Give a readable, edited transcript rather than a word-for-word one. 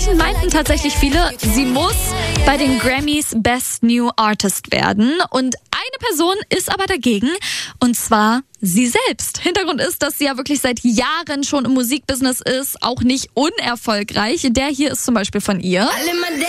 Inzwischen meinten tatsächlich viele, sie muss bei den Grammys Best New Artist werden. Und eine Person ist aber dagegen, und zwar sie selbst. Hintergrund ist, dass sie ja wirklich seit Jahren schon im Musikbusiness ist, auch nicht unerfolgreich. Der hier ist zum Beispiel von ihr.